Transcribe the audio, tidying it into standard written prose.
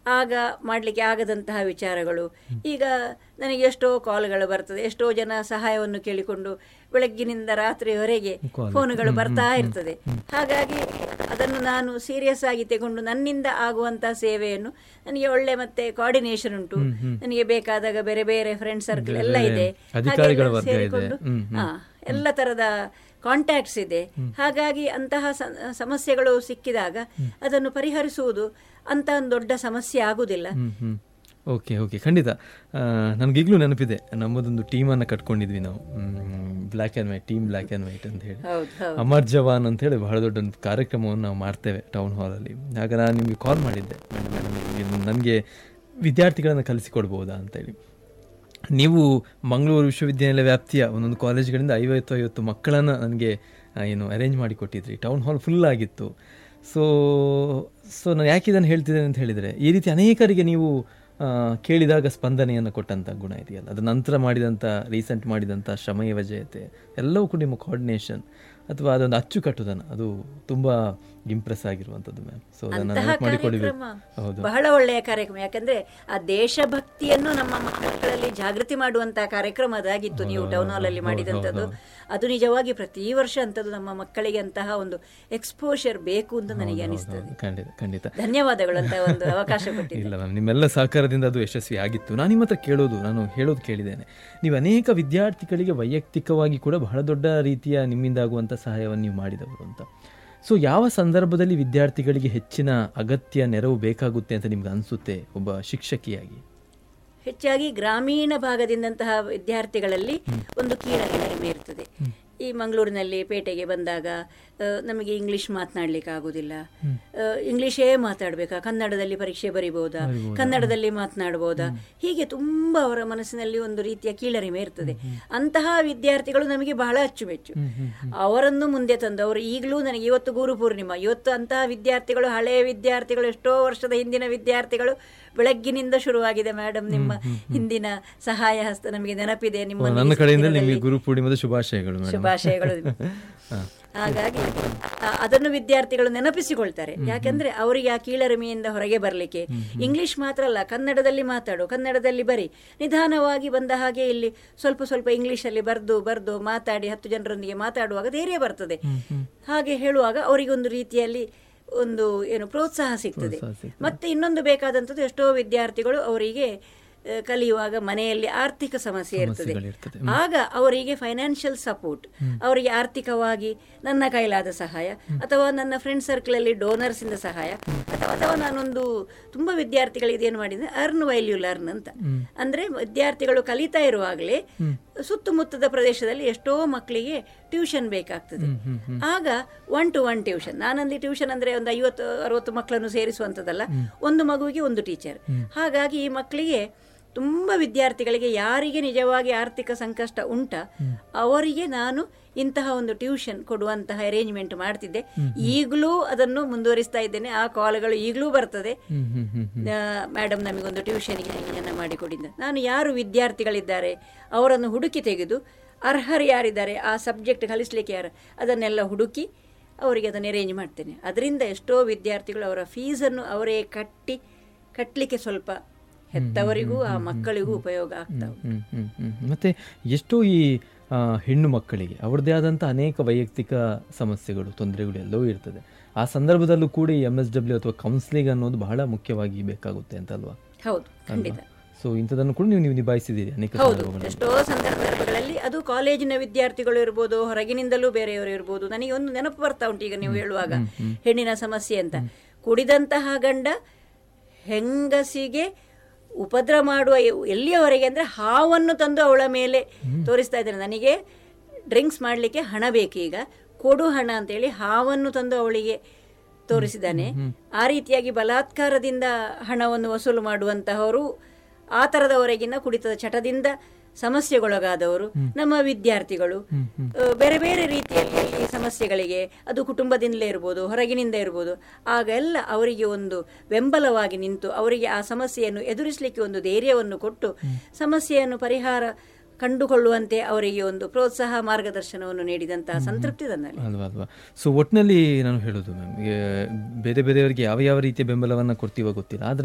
ಆಗ ಮಾಡಲಿಕ್ಕೆ ಆಗದಂತಹ ವಿಚಾರಗಳು. ಈಗ ನನಗೆ ಎಷ್ಟೋ ಕಾಲ್ಗಳು ಬರ್ತದೆ, ಎಷ್ಟೋ ಜನ ಸಹಾಯವನ್ನು ಕೇಳಿಕೊಂಡು ಬೆಳಗ್ಗಿನಿಂದ ರಾತ್ರಿಯವರೆಗೆ ಫೋನುಗಳು ಬರ್ತಾ ಇರ್ತದೆ. ಹಾಗಾಗಿ ಅದನ್ನು ನಾನು ಸೀರಿಯಸ್ ಆಗಿ ತಗೊಂಡು ನನ್ನಿಂದ ಆಗುವಂಥ ಸೇವೆಯನ್ನು, ನನಗೆ ಒಳ್ಳೆ ಮತ್ತೆ ಕೋಆರ್ಡಿನೇಷನ್ ಉಂಟು, ನನಗೆ ಬೇಕಾದಾಗ ಬೇರೆ ಬೇರೆ ಫ್ರೆಂಡ್ ಸರ್ಕಲ್ ಎಲ್ಲ ಇದೆ, ಸೇರಿಕೊಂಡು ಎಲ್ಲ ಥರದ ಕಾಂಟ್ಯಾಕ್ಟ್ಸ್ ಇದೆ. ಹಾಗಾಗಿ ಅಂತಹ ಸಮಸ್ಯೆಗಳು ಸಿಕ್ಕಿದಾಗ ಅದನ್ನು ಪರಿಹರಿಸುವುದು ಅಂತ ಒಂದು ದೊಡ್ಡ ಸಮಸ್ಯೆ ಆಗುವುದಿಲ್ಲ. ಓಕೆ ಓಕೆ, ಖಂಡಿತ. ನನಗೀಗಲೂ ನೆನಪಿದೆ, ನಮ್ಮದೊಂದು ಟೀಮನ್ನು ಕಟ್ಕೊಂಡಿದ್ವಿ ನಾವು, black and white team, black and white ಅಂತ ಹೇಳಿ, ಅಮರ್ ಜವಾನ್ ಅಂತ ಹೇಳಿ ಬಹಳ ದೊಡ್ಡ ಒಂದು ಕಾರ್ಯಕ್ರಮವನ್ನು ನಾವು ಮಾಡ್ತೇವೆ ಟೌನ್ ಹಾಲಲ್ಲಿ. ಆಗ ನಾನು ನಿಮಗೆ ಕಾಲ್ ಮಾಡಿದ್ದೆ, ಮೇಡಮ್ ನನಗೆ ವಿದ್ಯಾರ್ಥಿಗಳನ್ನು ಕಲಿಸಿಕೊಡ್ಬೋದಾ ಅಂತೇಳಿ. ನೀವು ಮಂಗಳೂರು ವಿಶ್ವವಿದ್ಯಾನಿಲಯ ವ್ಯಾಪ್ತಿಯ ಒಂದೊಂದು ಕಾಲೇಜುಗಳಿಂದ 50 ಮಕ್ಕಳನ್ನು ನನಗೆ ಅರೇಂಜ್ ಮಾಡಿ ಕೊಟ್ಟಿದ್ರಿ. ಟೌನ್ ಹಾಲ್ ಫುಲ್ ಆಗಿತ್ತು. ಸೊ ನಾನು ಯಾಕೆ ಇದನ್ನು ಹೇಳ್ತಿದ್ದೇನೆ ಅಂತ ಹೇಳಿದರೆ, ಈ ರೀತಿ ಅನೇಕರಿಗೆ ನೀವು ಕೇಳಿದಾಗ ಸ್ಪಂದನೆಯನ್ನು ಕೊಟ್ಟಂಥ ಗುಣ ಇದೆಯಲ್ಲ, ಅದರ ನಂತರ ಮಾಡಿದಂಥ ರೀಸೆಂಟ್ ಮಾಡಿದಂಥ ಶ್ರಮಯ ವಜಯತೆ ಎಲ್ಲವೂ ಕೂಡ ನಿಮ್ಮ ಕೋಆರ್ಡಿನೇಷನ್ ಅಥವಾ ಅದೊಂದು ಅಚ್ಚುಕಟ್ಟುದನ್ನು, ಅದು ತುಂಬ ಇಂಪ್ರೆಸ್ ಆಗಿರುವಂಥದ್ದು ಮ್ಯಾಮ್. ಸೊ ಹೌದು, ಬಹಳ ಒಳ್ಳೆಯ ಕಾರ್ಯಕ್ರಮ. ಯಾಕಂದ್ರೆ ಆ ದೇಶಭಕ್ತಿಯನ್ನು ನಮ್ಮ ಮಕ್ಕಳಲ್ಲಿ ಜಾಗೃತಿ ಮಾಡುವಂತಹ ಕಾರ್ಯಕ್ರಮ ಅದಾಗಿತ್ತು ನೀವು ಟೌನ್ ಹಾಲ್ ಅಲ್ಲಿ ಮಾಡಿದಂಥದ್ದು. ಅದು ನಿಜವಾಗಿ ಪ್ರತಿ ವರ್ಷ ಅಂಥದ್ದು ನಮ್ಮ ಮಕ್ಕಳಿಗೆ ಅಂತಹ ಒಂದು ಎಕ್ಸ್ಪೋಷರ್ ಬೇಕು ಅಂತ ನನಗೆ ಅನಿಸ್ತದೆ. ಖಂಡಿತ ಖಂಡಿತ, ಧನ್ಯವಾದಗಳು ಅಂತ ಒಂದು ಅವಕಾಶ ಕೊಟ್ಟಿಲ್ಲ. ಇಲ್ಲ ಮ್ಯಾಮ್, ನಿಮ್ಮೆಲ್ಲ ಸಹಕಾರದಿಂದ ಅದು ಯಶಸ್ವಿ ಆಗಿತ್ತು. ನಾನು ನಿಮ್ಮ ಹತ್ರ ನಾನು ಹೇಳೋದು ಕೇಳಿದ್ದೇನೆ, ನೀವು ಅನೇಕ ವಿದ್ಯಾರ್ಥಿಗಳಿಗೆ ವೈಯಕ್ತಿಕವಾಗಿ ಕೂಡ ಬಹಳ ದೊಡ್ಡ ರೀತಿಯ ನಿಮ್ಮಿಂದ ಆಗುವಂಥ ಸಹಾಯವನ್ನು ನೀವು ಮಾಡಿದವರು ಅಂತ. ಸೊ ಯಾವ ಸಂದರ್ಭದಲ್ಲಿ ವಿದ್ಯಾರ್ಥಿಗಳಿಗೆ ಹೆಚ್ಚಿನ ಅಗತ್ಯ ನೆರವು ಬೇಕಾಗುತ್ತೆ ಅಂತ ನಿಮ್ಗೆ ಅನಿಸುತ್ತೆ ಒಬ್ಬ ಶಿಕ್ಷಕಿಯಾಗಿ? ಹೆಚ್ಚಾಗಿ ಗ್ರಾಮೀಣ ಭಾಗದಿಂದಂತಹ ವಿದ್ಯಾರ್ಥಿಗಳಲ್ಲಿ ಒಂದು ಕೀಳರಿಮೆ ಇರ್ತದೆ. ಈ ಮಂಗಳೂರಿನಲ್ಲಿ ಪೇಟೆಗೆ ಬಂದಾಗ ನಮಗೆ ಇಂಗ್ಲೀಷ್ ಮಾತನಾಡಲಿಕ್ಕೆ ಆಗೋದಿಲ್ಲ, ಇಂಗ್ಲೀಷೇ ಮಾತಾಡಬೇಕಾ, ಕನ್ನಡದಲ್ಲಿ ಪರೀಕ್ಷೆ ಬರಿಬೋದಾ, ಕನ್ನಡದಲ್ಲಿ ಮಾತನಾಡ್ಬೋದಾ, ಹೀಗೆ ತುಂಬ ಅವರ ಮನಸ್ಸಿನಲ್ಲಿ ಒಂದು ರೀತಿಯ ಕೀಳರಿಮೆ ಇರ್ತದೆ. ಅಂತಹ ವಿದ್ಯಾರ್ಥಿಗಳು ನಮಗೆ ಬಹಳ ಅಚ್ಚುಮೆಚ್ಚು. ಅವರನ್ನು ಮುಂದೆ ತಂದು, ಅವರು ಈಗಲೂ ನನಗೆ ಇವತ್ತು ಗುರು ಪೂರ್ಣಿಮಾ, ಇವತ್ತು ಅಂತಹ ವಿದ್ಯಾರ್ಥಿಗಳು, ಹಳೆಯ ವಿದ್ಯಾರ್ಥಿಗಳು, ಎಷ್ಟೋ ವರ್ಷದ ಹಿಂದಿನ ವಿದ್ಯಾರ್ಥಿಗಳು, ಬೆಳಗ್ಗಿನಿಂದ ಶುರುವಾಗಿದೆ ಮೇಡಮ್ ನಿಮ್ಮ ಹಿಂದಿನ ಸಹಾಯ ಹಸ್ತ ನಮಗೆ ನೆನಪಿದೆ, ನನ್ನ ಕಡೆಯಿಂದ ನಿಮಗೆ ಗುರು ಪೂರ್ಣಿಮಾದ ಶುಭಾಶಯಗಳು. ಹಾಗಾಗಿ ಅದನ್ನು ವಿದ್ಯಾರ್ಥಿಗಳು ನೆನಪಿಸಿಕೊಳ್ತಾರೆ. ಯಾಕಂದ್ರೆ ಅವರಿಗೆ ಆ ಕೀಳರಿಮೆಯಿಂದ ಹೊರಗೆ ಬರಲಿಕ್ಕೆ ಇಂಗ್ಲಿಷ್ ಮಾತ್ರ ಅಲ್ಲ, ಕನ್ನಡದಲ್ಲಿ ಮಾತಾಡು, ಕನ್ನಡದಲ್ಲಿ ಬರಿ, ನಿಧಾನವಾಗಿ ಬಂದ ಹಾಗೆ ಇಲ್ಲಿ ಸ್ವಲ್ಪ ಸ್ವಲ್ಪ ಇಂಗ್ಲಿಷಲ್ಲಿ ಬರ್ದು ಮಾತಾಡಿ 10 ಜನರೊಂದಿಗೆ ಮಾತಾಡುವಾಗ ಧೈರ್ಯ ಬರ್ತದೆ. ಹಾಗೆ ಹೇಳುವಾಗ ಅವರಿಗೆ ಒಂದು ರೀತಿಯಲ್ಲಿ ಒಂದು ಪ್ರೋತ್ಸಾಹ ಸಿಗ್ತದೆ. ಮತ್ತೆ ಇನ್ನೊಂದು ಬೇಕಾದಂಥದ್ದು, ಎಷ್ಟೋ ವಿದ್ಯಾರ್ಥಿಗಳು ಅವರಿಗೆ ಕಲಿಯುವಾಗ ಮನೆಯಲ್ಲಿ ಆರ್ಥಿಕ ಸಮಸ್ಯೆ ಇರ್ತದೆ. ಆಗ ಅವರಿಗೆ ಫೈನಾನ್ಷಿಯಲ್ ಸಪೋರ್ಟ್, ಅವರಿಗೆ ಆರ್ಥಿಕವಾಗಿ ನನ್ನ ಕೈಲಾದ ಸಹಾಯ, ಅಥವಾ ನನ್ನ ಫ್ರೆಂಡ್ ಸರ್ಕಲ್ ಅಲ್ಲಿ ಡೋನರ್ಸ್ ಇಂದ ಸಹಾಯ, ಅಥವಾ ನಾನೊಂದು ತುಂಬಾ ವಿದ್ಯಾರ್ಥಿಗಳಿಗೆ ಏನು ಮಾಡಿದ್ರೆ ಅರ್ನ್ ವೈಲ್ ಯು ಲರ್ನ್ ಅಂತ, ಅಂದ್ರೆ ವಿದ್ಯಾರ್ಥಿಗಳು ಕಲಿತಾ ಇರುವಾಗಲೇ ಸುತ್ತಮುತ್ತದ ಪ್ರದೇಶದಲ್ಲಿ ಎಷ್ಟೋ ಮಕ್ಕಳಿಗೆ ಟ್ಯೂಷನ್ ಬೇಕಾಗ್ತದೆ. ಆಗ 1-to-1 ಟ್ಯೂಷನ್, ನಾನಲ್ಲಿ ಟ್ಯೂಷನ್ ಅಂದ್ರೆ ಒಂದು 50-60 ಮಕ್ಕಳನ್ನು ಸೇರಿಸುವಂಥದ್ದಲ್ಲ, ಒಂದು ಮಗುವಿಗೆ ಒಂದು ಟೀಚರ್. ಹಾಗಾಗಿ ಈ ಮಕ್ಕಳಿಗೆ ತುಂಬ ವಿದ್ಯಾರ್ಥಿಗಳಿಗೆ ಯಾರಿಗೆ ನಿಜವಾಗಿ ಆರ್ಥಿಕ ಸಂಕಷ್ಟ ಉಂಟ ಅವರಿಗೆ ನಾನು ಇಂತಹ ಒಂದು ಟ್ಯೂಷನ್ ಕೊಡುವಂತಹ ಅರೇಂಜ್ಮೆಂಟ್ ಮಾಡ್ತಿದ್ದೆ. ಈಗಲೂ ಅದನ್ನು ಮುಂದುವರಿಸ್ತಾ ಇದ್ದೇನೆ. ಆ ಕಾಲ್ಗಳು ಈಗಲೂ ಬರ್ತದೆ, ಮೇಡಮ್ ನಮಗೊಂದು ಟ್ಯೂಷನ್ಗೆ ಜನ ಮಾಡಿಕೊಡಿದ್ದ. ನಾನು ಯಾರು ವಿದ್ಯಾರ್ಥಿಗಳಿದ್ದಾರೆ ಅವರನ್ನು ಹುಡುಕಿ ತೆಗೆದು, ಅರ್ಹರು ಯಾರಿದ್ದಾರೆ ಆ ಸಬ್ಜೆಕ್ಟ್ ಕಲಿಸ್ಲಿಕ್ಕೆ ಯಾರು, ಅದನ್ನೆಲ್ಲ ಹುಡುಕಿ ಅವರಿಗೆ ಅದನ್ನು ಅರೇಂಜ್ ಮಾಡ್ತೇನೆ. ಅದರಿಂದ ಎಷ್ಟೋ ವಿದ್ಯಾರ್ಥಿಗಳು ಅವರ ಫೀಸನ್ನು ಅವರೇ ಕಟ್ಟಲಿಕ್ಕೆ ಸ್ವಲ್ಪ ಹೆತ್ತವರಿಗೂ ಆ ಮಕ್ಕಳಿಗೂ ಉಪಯೋಗ ಆಗ್ತವೆ. ಮತ್ತೆ ಎಷ್ಟೋ ಈ ಹೆಣ್ಣು ಮಕ್ಕಳಿಗೆ ಅವರದೇ ಆದಂಥ ಅನೇಕ ವೈಯಕ್ತಿಕ ಸಮಸ್ಯೆಗಳು, ತೊಂದರೆಗಳು ಎಲ್ಲವೂ ಇರ್ತದೆ. ಆ ಸಂದರ್ಭದಲ್ಲೂ ಕೂಡ ಈ MSW ಅಥವಾ ಕೌನ್ಸಿಲಿಂಗ್ ಅನ್ನೋದು ಬಹಳ ಮುಖ್ಯವಾಗಿ ಬೇಕಾಗುತ್ತೆ ಅಂತ ಅಲ್ವಾ? ಹೌದು, ಖಂಡಿತ. ಸೊ ಇಂಥದನ್ನು ಕೂಡ ನೀವು ನಿಭಾಯಿಸಿದ್ದೀರಿ ಅನೇಕ ಸಂದರ್ಭಗಳಲ್ಲಿ. ಎಷ್ಟೋ ಸಂದರ್ಭಗಳಲ್ಲಿ ಅದು ಕಾಲೇಜಿನ ವಿದ್ಯಾರ್ಥಿಗಳು ಇರ್ಬೋದು, ಹೊರಗಿನಿಂದಲೂ ಬೇರೆಯವರು ಇರ್ಬೋದು. ನನಗೆ ಒಂದು ನೆನಪು ಬರ್ತಾ ಉಂಟು ಈಗ ನೀವು ಹೇಳುವಾಗ, ಹೆಣ್ಣಿನ ಸಮಸ್ಯೆ ಅಂತ. ಕುಡಿದಂತಹ ಗಂಡ ಹೆಂಗಸಿಗೆ ಉಪದ್ರ ಮಾಡುವ ಎಲ್ಲಿಯವರೆಗೆ ಅಂದರೆ ಹಾವನ್ನು ತಂದು ಅವಳ ಮೇಲೆ ತೋರಿಸ್ತಾ ಇದ್ದಾರೆ, ನನಗೆ ಡ್ರಿಂಕ್ಸ್ ಮಾಡಲಿಕ್ಕೆ ಹಣ ಬೇಕೀಗ, ಕೊಡು ಹಣ ಅಂತೇಳಿ ಹಾವನ್ನು ತಂದು ಅವಳಿಗೆ ತೋರಿಸಿದ್ದಾನೆ. ಆ ರೀತಿಯಾಗಿ ಬಲಾತ್ಕಾರದಿಂದ ಹಣವನ್ನು ವಸೂಲು ಮಾಡುವಂತಹವರು, ಆ ಥರದವರೆಗಿನ ಕುಡಿತದ ಚಟದಿಂದ ಸಮಸ್ಯೆಗೊಳಗಾದವರು ನಮ್ಮ ವಿದ್ಯಾರ್ಥಿಗಳು. ಬೇರೆ ಬೇರೆ ರೀತಿಯಲ್ಲಿ ಸಮಸ್ಯೆಗಳಿಗೆ, ಅದು ಕುಟುಂಬದಿಂದಲೇ ಇರ್ಬೋದು, ಹೊರಗಿನಿಂದ ಇರ್ಬೋದು. ಆಗೆಲ್ಲ ಅವರಿಗೆ ಒಂದು ಬೆಂಬಲವಾಗಿ ನಿಂತು ಅವರಿಗೆ ಆ ಸಮಸ್ಯೆಯನ್ನು ಎದುರಿಸಲಿಕ್ಕೆ ಒಂದು ಧೈರ್ಯವನ್ನು ಕೊಟ್ಟು ಸಮಸ್ಯೆಯನ್ನು ಪರಿಹಾರ ಕಂಡುಕೊಳ್ಳುವಂತೆ ಅವರಿಗೆ ಒಂದು ಪ್ರೋತ್ಸಾಹ, ಮಾರ್ಗದರ್ಶನವನ್ನು ನೀಡಿದಂತಹ ಸಂತೃಪ್ತಿ ನನ್ನಲ್ಲಿ. ಅಲ್ವಾ? ಸೊ ಒಟ್ಟಿನಲ್ಲಿ ನಾನು ಹೇಳೋದು ಮ್ಯಾಮ್, ಬೇರೆ ಬೇರೆಯವರಿಗೆ ಯಾವ ರೀತಿಯ ಬೆಂಬಲವನ್ನು ಕೊಡ್ತೀವೋ ಗೊತ್ತಿಲ್ಲ, ಆದರೆ